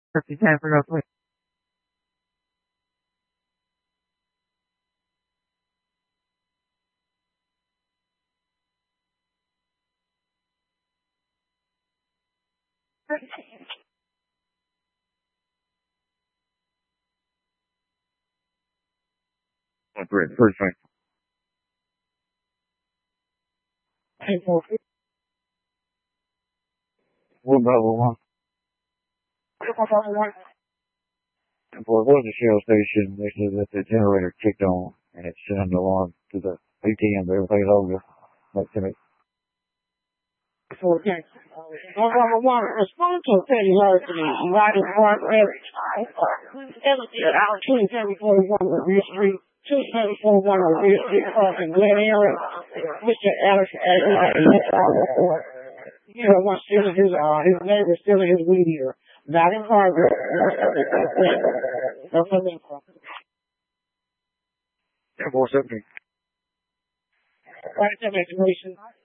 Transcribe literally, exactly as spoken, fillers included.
Perfect time for real quick. Oh, great. Perfect. Hey, well, what about one? Well, it was a shell station. They said that the generator kicked on and it sent an alarm to the A T M. Everything's over. Like, to me. So, okay. one one one, respond to petty larceny and writing hard every time. Everything at our two seven four one Street, two seven four one Street, crossing Glen Area, Mister Alex, you know, what's still his, uh, his neighbor still in his weed here. Not in Harvard. That's what they call it. Yeah, more something. Right, that information.